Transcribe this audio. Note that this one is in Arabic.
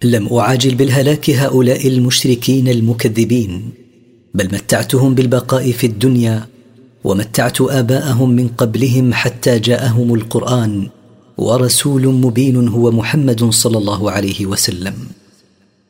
لم أعاجل بالهلاك هؤلاء المشركين المكذبين، بل متعتهم بالبقاء في الدنيا، ومتعت آباءهم من قبلهم حتى جاءهم القرآن ورسول مبين هو محمد صلى الله عليه وسلم.